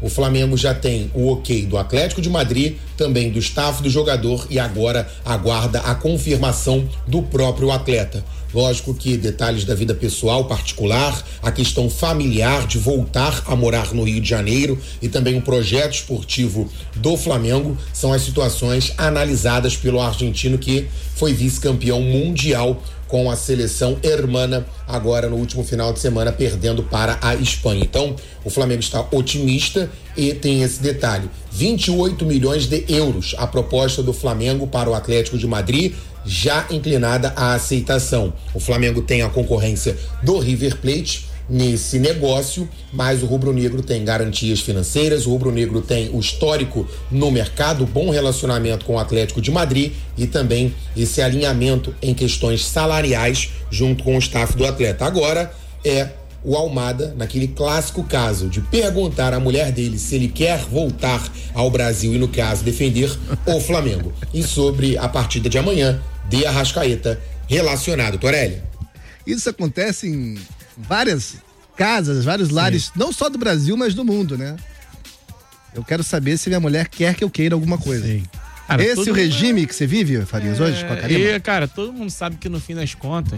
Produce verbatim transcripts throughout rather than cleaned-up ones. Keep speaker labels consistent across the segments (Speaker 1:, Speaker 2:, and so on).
Speaker 1: o Flamengo já tem o ok do Atlético de Madrid, também do staff do jogador e agora aguarda a confirmação do próprio atleta. Lógico que detalhes da vida pessoal, particular, a questão familiar de voltar a morar no Rio de Janeiro e também o projeto esportivo do Flamengo são as situações analisadas pelo argentino que foi vice-campeão mundial com a seleção hermana agora no último final de semana, perdendo para a Espanha. Então, o Flamengo está otimista e tem esse detalhe. vinte e oito milhões de euros a proposta do Flamengo para o Atlético de Madrid, já inclinada à aceitação. O Flamengo tem a concorrência do River Plate nesse negócio, mas o rubro-negro tem garantias financeiras, o rubro-negro tem o histórico no mercado, bom relacionamento com o Atlético de Madrid e também esse alinhamento em questões salariais junto com o staff do atleta. Agora é o Almada, naquele clássico caso de perguntar à mulher dele se ele quer voltar ao Brasil e, no caso, defender o Flamengo. E sobre a partida de amanhã, de Arrascaeta relacionado. Torelli.
Speaker 2: Isso acontece em várias casas, vários lares, Sim. não só do Brasil, mas do mundo, né? Eu quero saber se minha mulher quer que eu queira alguma coisa. Sim. Cara, esse é o regime mundo... que você vive, Farias, é... hoje com a Karima?
Speaker 3: E, cara, todo mundo sabe que no fim das contas...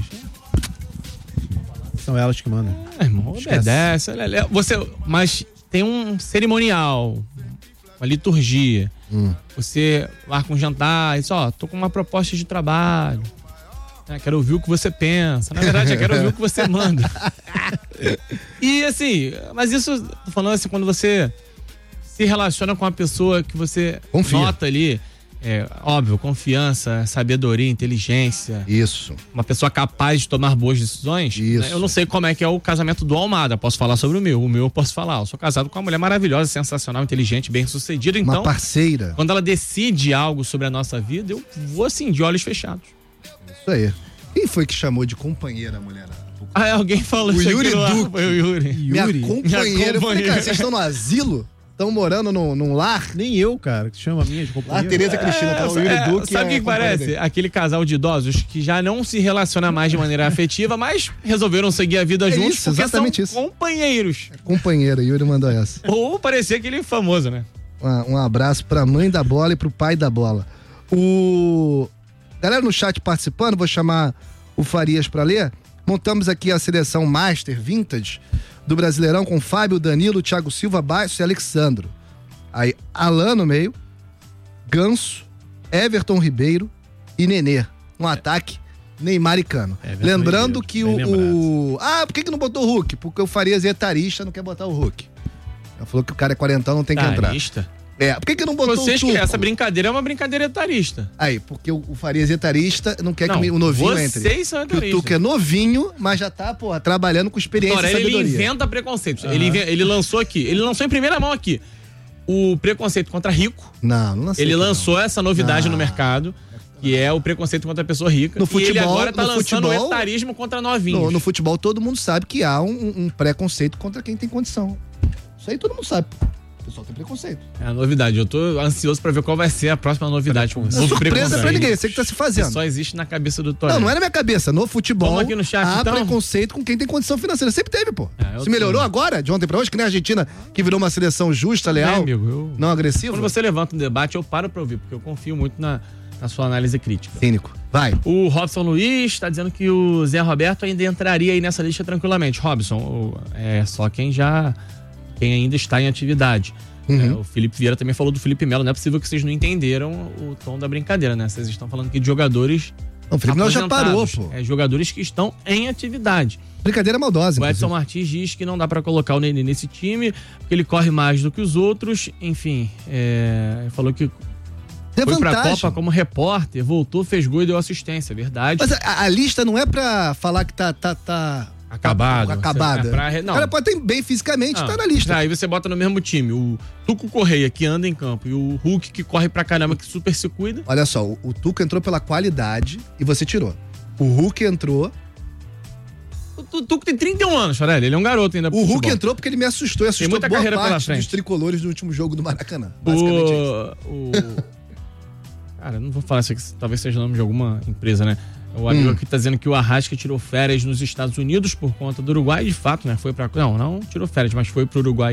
Speaker 4: São elas que mandam.
Speaker 3: É, irmão, obedece. Você, mas tem um cerimonial, uma liturgia. Hum. Você marca um jantar e diz, ó, tô com uma proposta de trabalho. É, quero ouvir o que você pensa. Na verdade, eu quero ouvir o que você manda. E assim, mas isso, tô falando assim, quando você se relaciona com uma pessoa que você Confia. nota ali, é óbvio, confiança, sabedoria, inteligência.
Speaker 2: Isso.
Speaker 3: Uma pessoa capaz de tomar boas decisões.
Speaker 2: Isso.
Speaker 3: Né? Eu não sei como é que é o casamento do Almada, posso falar sobre o meu. O meu eu posso falar. Eu sou casado com uma mulher maravilhosa, sensacional, inteligente, bem sucedida. Então,
Speaker 2: uma parceira.
Speaker 3: Quando ela decide algo sobre a nossa vida, eu vou assim, de olhos fechados.
Speaker 2: Isso aí. Quem foi que chamou de companheira a mulher?
Speaker 3: Ah, alguém falou
Speaker 2: o
Speaker 3: isso
Speaker 2: Yuri
Speaker 3: aqui lá.
Speaker 2: Duque.
Speaker 3: Foi o Yuri.
Speaker 2: Minha
Speaker 3: Yuri.
Speaker 2: companheira.
Speaker 3: Minha
Speaker 2: eu falei, cara, vocês estão no asilo? Estão morando num, num lar?
Speaker 4: Nem eu, cara, que chama a minha de companheira.
Speaker 2: Ah, Tereza Cristina, tá? O Yuri
Speaker 3: é,
Speaker 2: Duque.
Speaker 3: Sabe o
Speaker 2: é
Speaker 3: que parece? Dele. Aquele casal de idosos que já não se relaciona mais de maneira afetiva, mas resolveram seguir a vida
Speaker 2: é
Speaker 3: juntos
Speaker 2: isso,
Speaker 3: porque
Speaker 2: exatamente
Speaker 3: são
Speaker 2: isso.
Speaker 3: companheiros.
Speaker 2: É companheira, Yuri mandou essa.
Speaker 3: Ou parecia aquele famoso, né?
Speaker 2: Um, um abraço pra mãe da bola e pro pai da bola. O... Galera no chat participando, vou chamar o Farias pra ler. Montamos aqui a seleção Master Vintage do Brasileirão com Fábio, Danilo, Thiago Silva, Baixo e Alexandro. Aí, Alan no meio, Ganso, Everton Ribeiro e Nenê. Um é. ataque, Neymar e Cano. Everton Lembrando Ribeiro, que o, o... Ah, por que que não botou o Hulk? Porque o Farias é etarista, não quer botar o Hulk. Ela falou que o cara é quarentão, não tem
Speaker 3: tarista?
Speaker 2: que entrar. É, por que que não botou
Speaker 3: Vocês
Speaker 2: o Tuco?
Speaker 3: Que essa brincadeira é uma brincadeira etarista.
Speaker 2: Aí, porque o, o Farias é etarista, não quer não, que o novinho
Speaker 3: vocês
Speaker 2: entre.
Speaker 3: Vocês são etaristas.
Speaker 2: Que o Tuco é novinho, mas já tá, pô, trabalhando com experiência
Speaker 3: Agora,
Speaker 2: e sabedoria.
Speaker 3: ele inventa preconceitos. Uhum. Ele, ele lançou aqui, ele lançou em primeira mão aqui o preconceito contra rico.
Speaker 2: Não, não lancei.
Speaker 3: Ele lançou
Speaker 2: não.
Speaker 3: essa novidade
Speaker 2: não.
Speaker 3: no mercado, que é o preconceito contra a pessoa rica.
Speaker 2: No futebol,
Speaker 3: e ele agora tá lançando
Speaker 2: futebol,
Speaker 3: o etarismo contra novinhos.
Speaker 2: No, no futebol, todo mundo sabe que há um, um preconceito contra quem tem condição. Isso aí todo mundo sabe. O pessoal tem preconceito.
Speaker 3: É a novidade. Eu tô ansioso pra ver qual vai ser a próxima novidade. Com
Speaker 2: não é surpresa pra ninguém, você que tá se fazendo.
Speaker 3: Que só existe na cabeça do Toré.
Speaker 2: Não, não é na minha cabeça. No futebol,
Speaker 3: aqui no chat,
Speaker 2: há
Speaker 3: então?
Speaker 2: preconceito com quem tem condição financeira. Sempre teve, pô.
Speaker 3: É,
Speaker 2: se melhorou
Speaker 3: tô...
Speaker 2: agora, de ontem pra hoje, que nem a Argentina, que virou uma seleção justa, leal,
Speaker 3: é, amigo, eu...
Speaker 2: não agressiva.
Speaker 3: Quando você levanta um debate, eu paro pra ouvir, porque eu confio muito na, na sua análise crítica.
Speaker 2: Cínico. Vai.
Speaker 3: O Robson Luiz tá dizendo que o Zé Roberto ainda entraria aí nessa lista tranquilamente. Robson, o, é só quem já... quem ainda está em atividade. Uhum. É, o Felipe Vieira também falou do Felipe Melo. Não é possível que vocês não entenderam o tom da brincadeira, né? Vocês estão falando aqui de jogadores.
Speaker 2: Não, o Felipe Melo já parou, pô.
Speaker 3: É, jogadores que estão em atividade.
Speaker 2: Brincadeira maldosa.
Speaker 3: O Edson Martins diz que não dá pra colocar o Nenê nesse time, porque ele corre mais do que os outros. Enfim, é, falou que
Speaker 2: Tem
Speaker 3: foi
Speaker 2: vantagem.
Speaker 3: pra Copa como repórter, voltou, fez gol e deu assistência, verdade.
Speaker 2: Mas a, a lista não é pra falar que tá... tá, tá...
Speaker 3: Acabado.
Speaker 2: Acabada.
Speaker 3: É pra... Não.
Speaker 2: O cara pode ter bem fisicamente, não. Tá na lista.
Speaker 3: Aí você bota no mesmo time o Tuco Correia, que anda em campo, e o Hulk, que corre pra caramba, que super se cuida.
Speaker 2: Olha só, o, o Tuco entrou pela qualidade e você tirou. O Hulk entrou...
Speaker 3: O, o Tuco tem trinta e um anos, Farelli, ele é um garoto ainda.
Speaker 2: O Hulk futebol. Entrou porque ele me assustou e assustou
Speaker 3: muita
Speaker 2: boa
Speaker 3: carreira
Speaker 2: parte
Speaker 3: pela frente.
Speaker 2: dos tricolores do último jogo do Maracanã. Basicamente
Speaker 3: o...
Speaker 2: é isso.
Speaker 3: O... Cara, não vou falar isso aqui, talvez seja o nome de alguma empresa, né? O amigo hum. aqui tá dizendo que o Arrasca tirou férias nos Estados Unidos por conta do Uruguai, de fato, né? Foi pra... Não, não tirou férias, mas foi pro Uruguai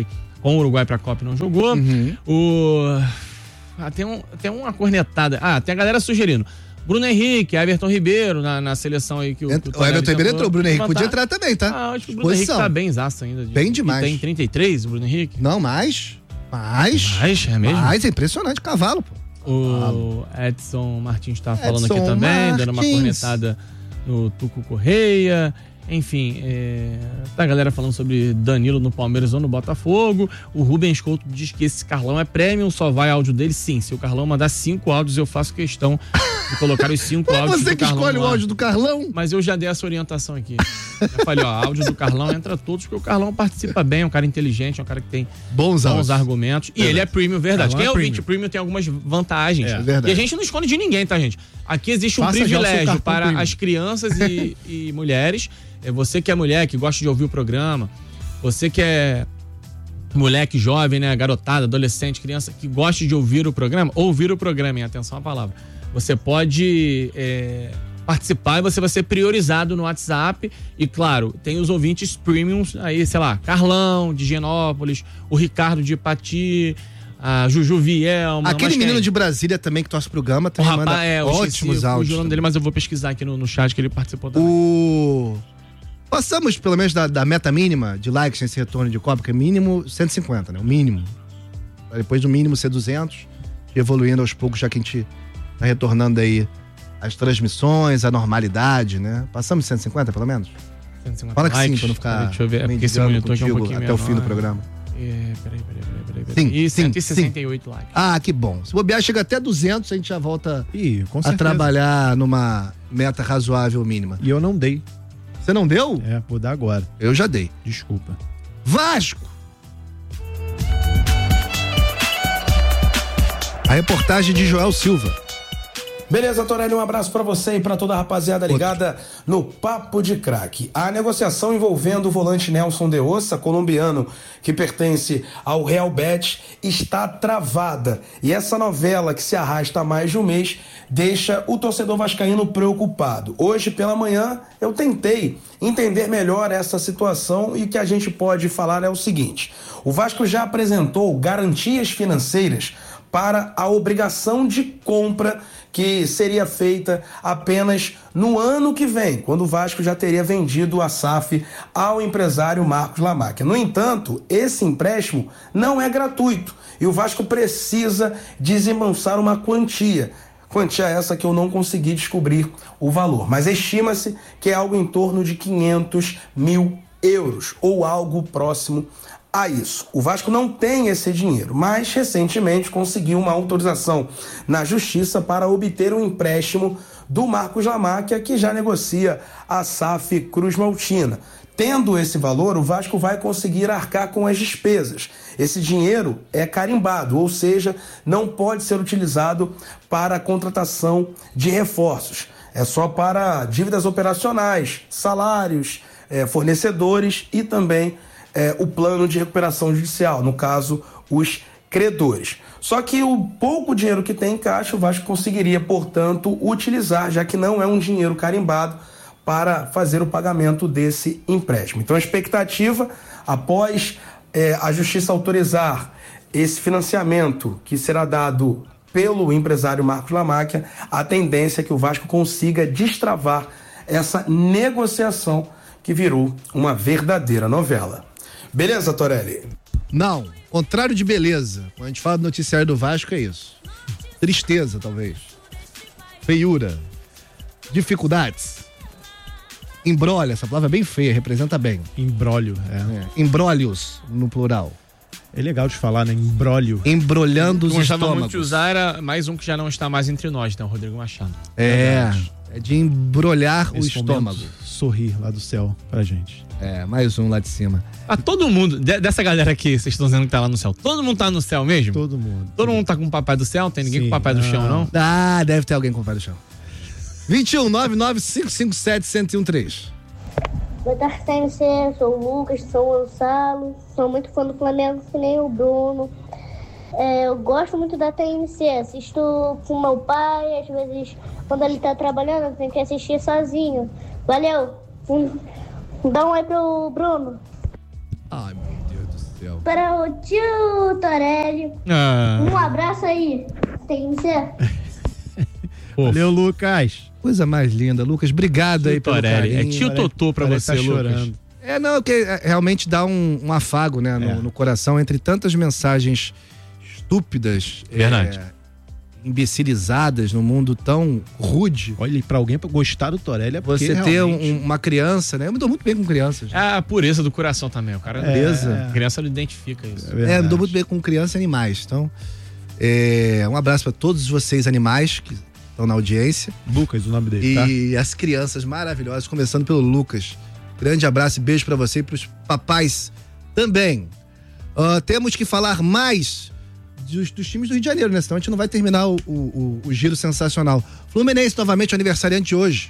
Speaker 3: com o Uruguai pra Copa e não jogou.
Speaker 2: Uhum.
Speaker 3: O... Ah, tem, um, tem uma cornetada. Ah, tem a galera sugerindo. Bruno Henrique, Everton Ribeiro na, na seleção aí que o,
Speaker 2: Ent...
Speaker 3: que o,
Speaker 2: o Everton Ribeiro entrou, o Bruno Henrique
Speaker 3: levantar.
Speaker 2: podia entrar também, tá?
Speaker 3: Ah, acho que o Bruno Henrique tá bem zaço ainda. De...
Speaker 2: Bem demais.
Speaker 3: E tem trinta e três, o Bruno Henrique?
Speaker 2: Não, mais. Mais.
Speaker 3: Mais, é mesmo?
Speaker 2: Mais, é impressionante, cavalo, pô.
Speaker 3: O Edson Martins tá falando
Speaker 2: Edson
Speaker 3: aqui também,
Speaker 2: Martins.
Speaker 3: dando uma cornetada no Tuco Correia. Enfim, é... tá a galera falando sobre Danilo no Palmeiras ou no Botafogo. O Rubens Couto diz que esse Carlão é premium, só vai áudio dele. Sim, se o Carlão mandar cinco áudios, eu faço questão de colocar os cinco
Speaker 2: é
Speaker 3: áudios do
Speaker 2: você que
Speaker 3: Carlão
Speaker 2: escolhe
Speaker 3: lá.
Speaker 2: O áudio do Carlão?
Speaker 3: Mas eu já dei essa orientação aqui. Eu falei, ó, áudio do Carlão entra todos, porque o Carlão participa bem, é um cara inteligente, é um cara que tem
Speaker 2: bons,
Speaker 3: bons argumentos. E ele é premium, verdade.
Speaker 4: Carlão
Speaker 3: Quem é
Speaker 4: é
Speaker 3: ouvinte
Speaker 4: premium.
Speaker 3: premium tem algumas vantagens.
Speaker 4: É,
Speaker 2: verdade.
Speaker 3: E a gente não esconde de ninguém, tá, gente? Aqui existe um
Speaker 4: Faça já o seu
Speaker 3: privilégio
Speaker 4: cartão
Speaker 3: para
Speaker 4: premium.
Speaker 3: as crianças e, e mulheres. É você que é mulher, que gosta de ouvir o programa. Você que é moleque jovem, né? Garotada, adolescente, criança, que gosta de ouvir o programa. Ouvir o programa, hein? Atenção à palavra. Você pode é, participar e você vai ser priorizado no WhatsApp. E, claro, tem os ouvintes premiums aí, sei lá, Carlão, de Higienópolis, o Ricardo de Ipati, a Juju Vielma.
Speaker 2: Aquele menino de Brasília também que torce pro Gama
Speaker 3: O
Speaker 2: também
Speaker 3: rapaz,
Speaker 2: manda
Speaker 3: é, eu
Speaker 2: ótimos
Speaker 3: esqueci,
Speaker 2: áudios.
Speaker 3: o nome dele, mas eu vou pesquisar aqui no, no chat que ele participou também.
Speaker 2: O... Passamos, pelo menos, da, da meta mínima de likes nesse retorno de Copa, que é mínimo cento e cinquenta, né? O mínimo. Pra depois do mínimo ser duzentos, evoluindo aos poucos, já que a gente tá retornando aí as transmissões, a normalidade, né? Passamos de cento e cinquenta, pelo menos?
Speaker 3: cento e cinquenta
Speaker 2: Fala que
Speaker 3: likes.
Speaker 2: sim, pra não ficar
Speaker 3: Peraí, deixa eu ver, é porque esse
Speaker 2: mendigando
Speaker 3: monitor aqui é um
Speaker 2: contigo
Speaker 3: pouquinho
Speaker 2: até o fim do
Speaker 3: menor.
Speaker 2: programa.
Speaker 3: É, peraí, peraí, peraí, peraí.
Speaker 2: Sim,
Speaker 3: peraí. E
Speaker 2: sim,
Speaker 3: cento e sessenta e oito likes.
Speaker 2: Ah, que bom. Se bobear, chega até duzentos, a gente já volta
Speaker 4: Ih, com
Speaker 2: a
Speaker 4: certeza.
Speaker 2: trabalhar numa meta razoável mínima.
Speaker 4: E eu não dei.
Speaker 2: Você não deu?
Speaker 4: É, vou dar agora.
Speaker 2: Eu já dei.
Speaker 4: Desculpa.
Speaker 2: Vasco! A reportagem de Joel Silva.
Speaker 5: Beleza, Torelli, um abraço pra você e pra toda a rapaziada ligada no Papo de Craque. A negociação envolvendo o volante Nelson de Ossa, colombiano, que pertence ao Real Betis, está travada. E essa novela, que se arrasta há mais de um mês, deixa o torcedor vascaíno preocupado. Hoje, pela manhã, eu tentei entender melhor essa situação e o que a gente pode falar é o seguinte: o Vasco já apresentou garantias financeiras para a obrigação de compra que seria feita apenas no ano que vem, quando o Vasco já teria vendido a S A F ao empresário Marcos Lamáquia. No entanto, esse empréstimo não é gratuito e o Vasco precisa desembolsar uma quantia. Quantia essa que eu não consegui descobrir o valor, mas estima-se que é algo em torno de quinhentos mil euros ou algo próximo a isso. O Vasco não tem esse dinheiro, mas recentemente conseguiu uma autorização na Justiça para obter um empréstimo do Marcos Lamáquia, que já negocia a S A F Cruz Maltina. Tendo esse valor, o Vasco vai conseguir arcar com as despesas. Esse dinheiro é carimbado, ou seja, não pode ser utilizado para a contratação de reforços. É só para dívidas operacionais, salários, é, fornecedores e também É, o plano de recuperação judicial, no caso, os credores. Só que o pouco dinheiro que tem em caixa, o Vasco conseguiria, portanto, utilizar, já que não é um dinheiro carimbado, para fazer o pagamento desse empréstimo. Então a expectativa, após é, a Justiça autorizar esse financiamento que será dado pelo empresário Marcos Lamáquia, a tendência é que o Vasco consiga destravar essa negociação que virou uma verdadeira novela. Beleza, Torelli?
Speaker 2: Não, contrário de beleza. Quando a gente fala do noticiário do Vasco, é isso. Tristeza, talvez. Feiura. Dificuldades. Embrolha, essa palavra é bem feia, representa bem.
Speaker 4: Embrólio, é.
Speaker 2: É. Embrólios, no plural.
Speaker 4: É legal de falar, né? Embrólio.
Speaker 2: Embrolhando os
Speaker 3: Eu gostava
Speaker 2: estômagos.
Speaker 3: muito de usar, era mais um que já não está mais entre nós, então, Rodrigo Machado.
Speaker 2: É, é de embrolhar o
Speaker 4: Esse
Speaker 2: estômago.
Speaker 4: momento, sorrir lá do céu pra gente.
Speaker 2: É, mais um lá de cima.
Speaker 3: Ah, todo mundo, de- dessa galera aqui, vocês estão dizendo que tá lá no céu, todo mundo tá no céu mesmo?
Speaker 4: Todo mundo.
Speaker 3: Todo mundo tá com o papai do céu? Tem ninguém
Speaker 4: Sim,
Speaker 3: com o papai do
Speaker 4: não.
Speaker 3: chão, não?
Speaker 2: Ah, deve ter alguém com o pai do chão. vinte e um, nove nove cinco cinco sete, zero zero um três.
Speaker 6: Boa tarde, C M C. Sou o Lucas, sou o Gonçalo. Sou muito fã do Flamengo, que nem o Bruno. É, eu gosto muito da T M C. Assisto com meu pai. Às vezes, quando ele tá trabalhando, eu tenho que assistir sozinho. Valeu. Um, dá um oi pro Bruno.
Speaker 2: Ai, meu Deus do céu.
Speaker 6: Para o tio Torelli.
Speaker 3: Ah.
Speaker 6: Um abraço aí. Tem que ser.
Speaker 4: Valeu, Lucas.
Speaker 2: Coisa mais linda, Lucas. Obrigado aí pelo
Speaker 3: Torelli.
Speaker 2: carinho.
Speaker 3: É tio Totô pra
Speaker 4: Parece
Speaker 3: você,
Speaker 4: tá
Speaker 3: Lucas.
Speaker 4: chorando.
Speaker 2: É, não, que é, realmente dá um, um afago, né, no,
Speaker 4: É.
Speaker 2: no coração, entre tantas mensagens estúpidas,
Speaker 3: Verdade.
Speaker 2: é, imbecilizadas no mundo tão rude.
Speaker 4: Olha, e pra alguém pra gostar do Torelli é porque
Speaker 2: Você ter
Speaker 4: realmente-
Speaker 2: um- uma criança, né? Eu me dou muito bem com crianças.
Speaker 3: É a pureza do coração também. O cara,
Speaker 2: Pureza.
Speaker 3: a criança não identifica isso.
Speaker 4: É verdade.
Speaker 2: É, me dou muito bem com criança e animais. Então, é, um abraço para todos vocês animais que estão na audiência.
Speaker 4: Lucas, o nome dele, tá?
Speaker 2: E as crianças maravilhosas, começando pelo Lucas. Grande abraço e beijo pra você e pros papais também. Ah, temos que falar mais dos, dos times do Rio de Janeiro, né? Senão a gente não vai terminar o, o, o, o giro sensacional. Fluminense, novamente, aniversariante hoje.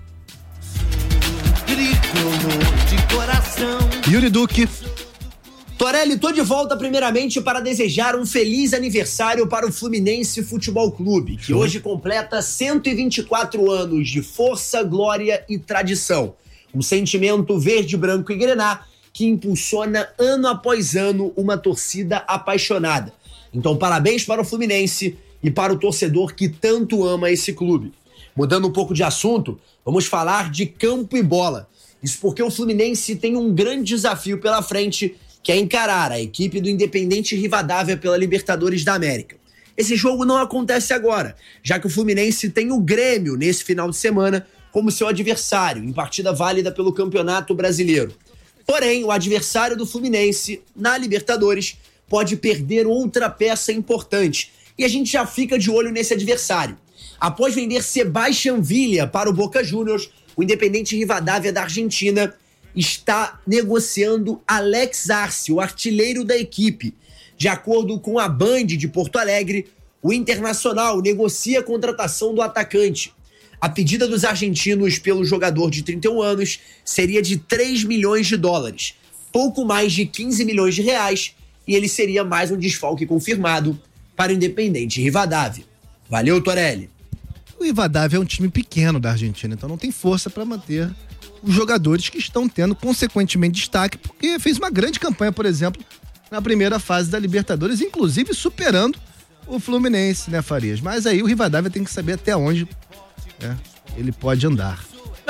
Speaker 7: de coração.
Speaker 2: Yuri Duque.
Speaker 7: Torelli, tô de volta primeiramente para desejar um feliz aniversário para o Fluminense Futebol Clube, que hoje completa cento e vinte e quatro anos de força, glória e tradição. Um sentimento verde, branco e grená que impulsiona ano após ano uma torcida apaixonada. Então, parabéns para o Fluminense e para o torcedor que tanto ama esse clube. Mudando um pouco de assunto, vamos falar de campo e bola. Isso porque o Fluminense tem um grande desafio pela frente, que é encarar a equipe do Independente Rivadavia pela Libertadores da América. Esse jogo não acontece agora, já que o Fluminense tem o Grêmio nesse final de semana como seu adversário, em partida válida pelo Campeonato Brasileiro. Porém, o adversário do Fluminense, na Libertadores, pode perder outra peça importante, e a gente já fica de olho nesse adversário. Após vender Sebastián Villa para o Boca Juniors, o Independente Rivadavia da Argentina está negociando Alex Arce, o artilheiro da equipe. De acordo com a Band de Porto Alegre, o Internacional negocia a contratação do atacante. A pedida dos argentinos pelo jogador de trinta e um anos seria de três milhões de dólares, pouco mais de quinze milhões de reais, e ele seria mais um desfalque confirmado para o Independente Rivadavia. Valeu, Torelli.
Speaker 2: O Rivadavia é um time pequeno da Argentina, então não tem força para manter os jogadores que estão tendo, consequentemente, destaque, porque fez uma grande campanha, por exemplo, na primeira fase da Libertadores, inclusive superando o Fluminense, né, Farias? Mas aí o Rivadavia tem que saber até onde, né, ele pode andar.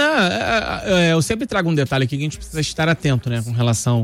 Speaker 3: Ah, é, é, eu sempre trago um detalhe aqui que a gente precisa estar atento, né, com relação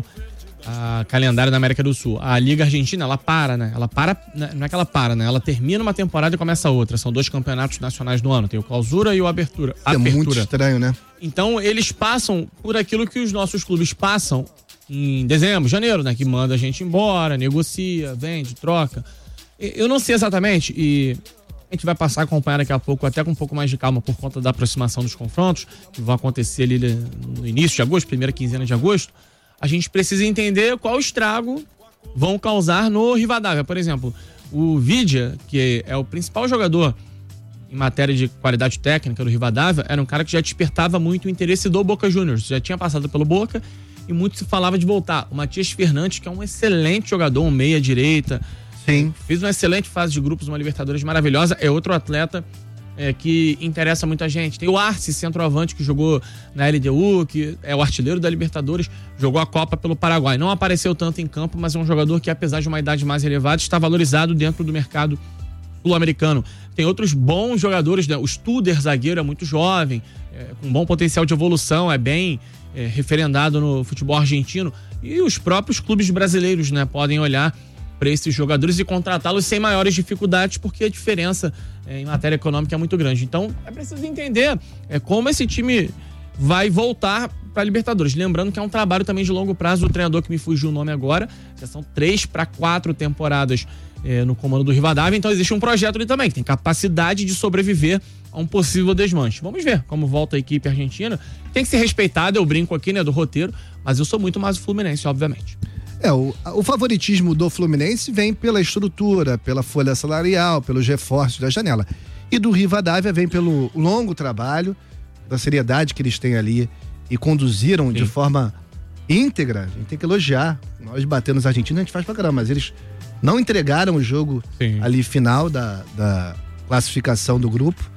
Speaker 3: ao calendário da América do Sul. A Liga Argentina, ela para, né? Ela para, não é que ela para, né? Ela termina uma temporada e começa outra. São dois campeonatos nacionais no ano. Tem o Clausura e o Abertura.
Speaker 2: É
Speaker 3: Apertura.
Speaker 2: muito estranho, né?
Speaker 3: Então, eles passam por aquilo que os nossos clubes passam em dezembro, janeiro, né? Que manda a gente embora, negocia, vende, troca. Eu não sei exatamente, e a gente vai passar a acompanhar daqui a pouco, até com um pouco mais de calma, por conta da aproximação dos confrontos, que vão acontecer ali no início de agosto, primeira quinzena de agosto. A gente precisa entender qual estrago vão causar no Rivadavia. Por exemplo, o Vidia, que é o principal jogador em matéria de qualidade técnica do Rivadavia, era um cara que já despertava muito o interesse do Boca Juniors. Já tinha passado pelo Boca e muito se falava de voltar. O Matias Fernandes, que é um excelente jogador, um meia-direita.
Speaker 2: Sim.
Speaker 3: Fez uma excelente fase de grupos, uma Libertadores maravilhosa. É outro atleta é, que interessa muita gente. Tem o Arce, centroavante, que jogou na L D U, que é o artilheiro da Libertadores, jogou a Copa pelo Paraguai. Não apareceu tanto em campo, mas é um jogador que, apesar de uma idade mais elevada, está valorizado dentro do mercado sul-americano. Tem outros bons jogadores, né? O Studer, zagueiro, é muito jovem, é, com bom potencial de evolução, é bem é, referendado no futebol argentino. E os próprios clubes brasileiros, né, podem olhar para esses jogadores e contratá-los sem maiores dificuldades, porque a diferença é, em matéria econômica é muito grande. Então, é preciso entender é, como esse time vai voltar para a Libertadores. Lembrando que é um trabalho também de longo prazo do treinador, que me fugiu o nome agora. Já são três para quatro temporadas é, no comando do Rivadavia. Então, existe um projeto ali também, que tem capacidade de sobreviver a um possível desmanche. Vamos ver como volta a equipe argentina. Tem que ser respeitada, eu brinco aqui, né, do roteiro, mas eu sou muito mais o Fluminense, obviamente.
Speaker 2: É, o, o favoritismo do Fluminense vem pela estrutura, pela folha salarial, pelos reforços da janela. E do Rivadavia vem pelo longo trabalho, da seriedade que eles têm ali e conduziram Sim. de forma íntegra. A gente tem que elogiar. Nós batendo nos argentinos a gente faz pra caramba, mas eles não entregaram o jogo Sim. ali final da, da classificação do grupo.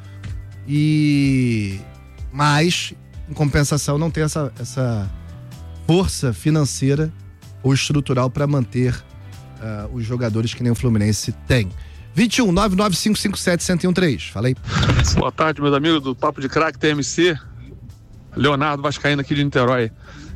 Speaker 2: E mas, em compensação, não tem essa, essa força financeira ou estrutural para manter uh, os jogadores que nem o Fluminense tem. vinte e um, nove nove cinco cinco sete, um zero um três. Falei.
Speaker 8: Boa tarde, meus amigos do Papo de Craque T M C. Leonardo Vascaíno aqui de Niterói.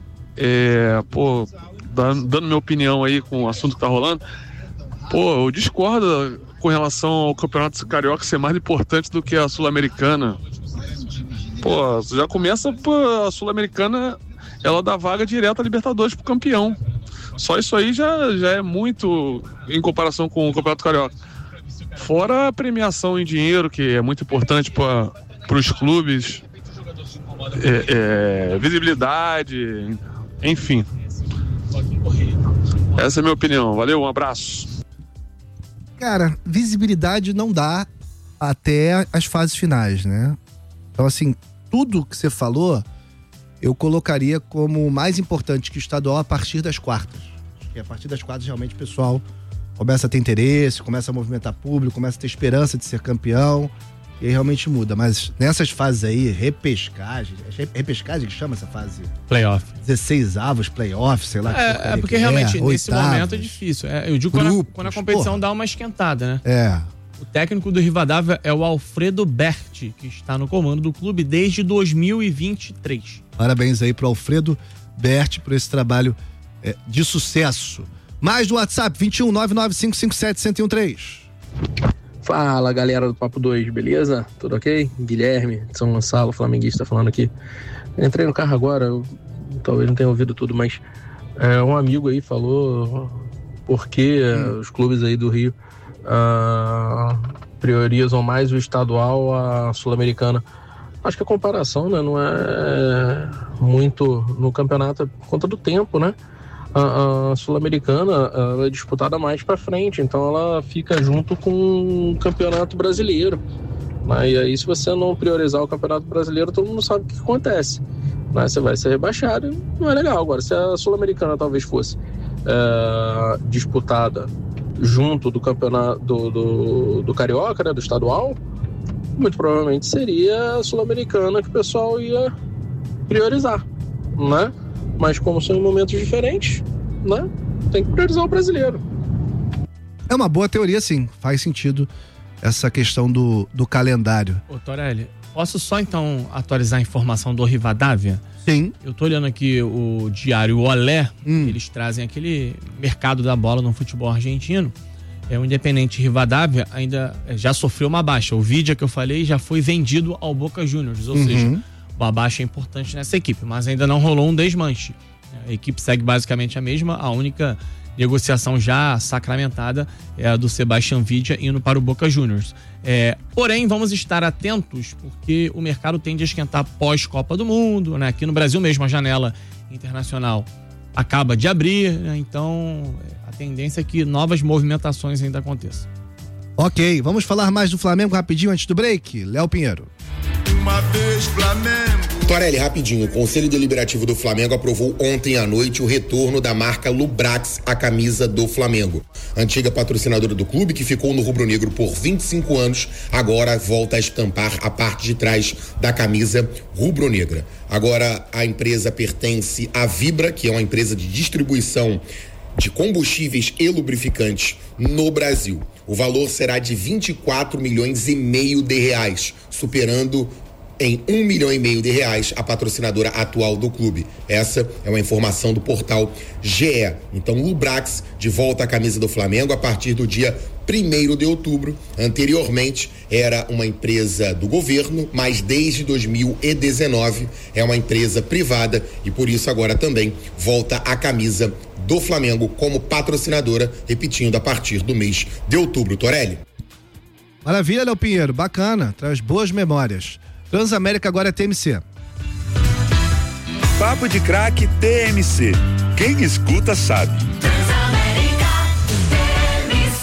Speaker 8: É, pô, dando, dando minha opinião aí com o assunto que tá rolando. Pô, eu discordo com relação ao Campeonato Carioca ser mais importante do que a Sul-Americana. Pô, já começa pô, a Sul-Americana, ela dá vaga direta a Libertadores pro campeão. Só isso aí já, já é muito em comparação com o Campeonato Carioca. Fora a premiação em dinheiro, que é muito importante para os clubes, é, é, visibilidade, enfim. Essa é a minha opinião. Valeu, um abraço.
Speaker 2: Cara, visibilidade não dá até as fases finais, né? Então, assim, tudo que você falou, eu colocaria como mais importante que o estadual a partir das quartas. Acho que a partir das quartas, realmente, o pessoal começa a ter interesse, começa a movimentar público, começa a ter esperança de ser campeão, e aí realmente muda. Mas nessas fases aí, repescagem, é repescagem que chama essa fase?
Speaker 3: Playoff.
Speaker 2: dezesseis avos, playoff, sei lá.
Speaker 3: É, é porque realmente, é, nesse oitavos, momento é difícil. É, eu digo grupos, quando, a, quando a competição porra. dá uma esquentada, né?
Speaker 2: É.
Speaker 3: O técnico do Rivadavia é o Alfredo Berti, que está no comando do clube desde dois mil e vinte e três.
Speaker 2: Parabéns aí pro Alfredo Berti por esse trabalho é, de sucesso. Mais do WhatsApp, vinte e um, nove nove cinco cinco sete, um zero um três.
Speaker 9: Fala, galera do Papo dois, beleza? Tudo ok? Guilherme, de São Gonçalo, flamenguista, falando aqui. Entrei no carro agora, eu, talvez não tenha ouvido tudo, mas é, um amigo aí falou por que hum. os clubes aí do Rio uh, priorizam mais o estadual à Sul-Americana. Acho que a comparação, né, não é muito no campeonato por conta do tempo, né? A, a Sul-Americana ela é disputada mais para frente, então ela fica junto com o Campeonato Brasileiro. Né? E aí, se você não priorizar o Campeonato Brasileiro, todo mundo sabe o que acontece. Né? Você vai ser rebaixado e não é legal. Agora, se a Sul-Americana talvez fosse é, disputada junto do campeonato do, do, do Carioca, né, do estadual, muito provavelmente seria a Sul-Americana que o pessoal ia priorizar, né? Mas como são em momentos diferentes, né? Tem que priorizar o brasileiro.
Speaker 2: É uma boa teoria, sim. Faz sentido essa questão do, do calendário.
Speaker 3: Ô, Torelli, posso só então atualizar a informação do Rivadavia?
Speaker 2: Sim.
Speaker 3: Eu tô olhando aqui o diário Olé, hum. eles trazem aquele mercado da bola no futebol argentino. É, o Independente Rivadavia ainda já sofreu uma baixa. O Vidia que eu falei já foi vendido ao Boca Juniors, ou uhum. seja, uma baixa importante nessa equipe, mas ainda não rolou um desmanche. A equipe segue basicamente a mesma, a única negociação já sacramentada é a do Sebastián Vidia indo para o Boca Juniors. É, porém, vamos estar atentos, porque o mercado tende a esquentar pós-Copa do Mundo, né? Aqui no Brasil mesmo, a janela internacional acaba de abrir, né? Então a tendência é que novas movimentações ainda aconteçam.
Speaker 2: Ok, vamos falar mais do Flamengo rapidinho antes do break? Léo Pinheiro.
Speaker 1: Uma vez Flamengo. Torelli, rapidinho, o Conselho Deliberativo do Flamengo aprovou ontem à noite o retorno da marca Lubrax à camisa do Flamengo. Antiga patrocinadora do clube, que ficou no rubro-negro por vinte e cinco anos, agora volta a estampar a parte de trás da camisa rubro-negra. Agora a empresa pertence à Vibra, que é uma empresa de distribuição de combustíveis e lubrificantes no Brasil. O valor será de vinte e quatro milhões e meio de reais, superando em um milhão e meio de reais a patrocinadora atual do clube. Essa é uma informação do portal G E. Então, Lubrax de volta à camisa do Flamengo a partir do dia primeiro de outubro. Anteriormente era uma empresa do governo, mas desde dois mil e dezenove é uma empresa privada e por isso agora também volta a camisa do Flamengo como patrocinadora, repetindo, a partir do mês de outubro. Torelli.
Speaker 2: Maravilha, Léo Pinheiro, bacana, traz boas memórias. Transamérica agora é T M C.
Speaker 10: Papo de Craque T M C. Quem escuta sabe.
Speaker 11: Transamérica T M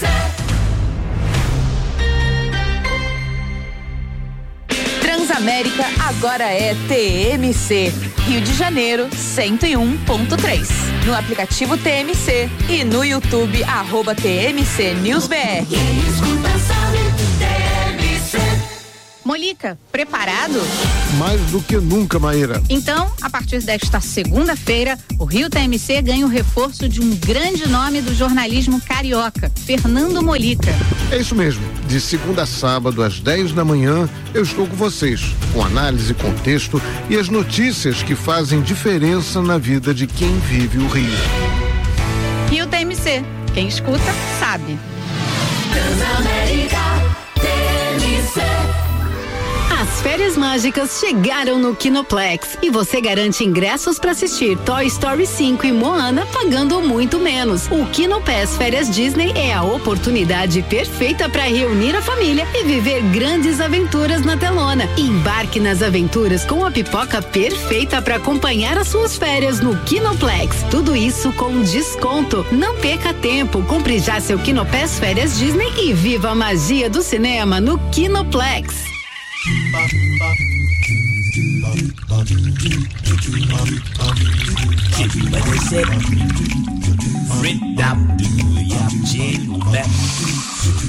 Speaker 11: C. Transamérica agora é T M C. Rio de Janeiro, cento e um ponto três. No aplicativo T M C e no YouTube, arroba T M C News B R. Quem escuta sabe, T M C.
Speaker 12: Molica, preparado?
Speaker 13: Mais do que nunca, Maíra.
Speaker 12: Então, a partir desta segunda-feira, o Rio T M C ganha o reforço de um grande nome do jornalismo carioca, Fernando Molica.
Speaker 13: É isso mesmo. De segunda a sábado, às dez da manhã, eu estou com vocês, com análise, contexto e as notícias que fazem diferença na vida de quem vive o Rio.
Speaker 12: Rio T M C. Quem escuta, sabe.
Speaker 14: Transamérica T M C. As férias mágicas chegaram no Kinoplex e você garante ingressos para assistir Toy Story cinco e Moana pagando muito menos. O Kinopass Férias Disney é a oportunidade perfeita para reunir a família e viver grandes aventuras na telona. Embarque nas aventuras com a pipoca perfeita para acompanhar as suas férias no Kinoplex. Tudo isso com desconto. Não perca tempo, compre já seu Kinopass Férias Disney e viva a magia do cinema no Kinoplex.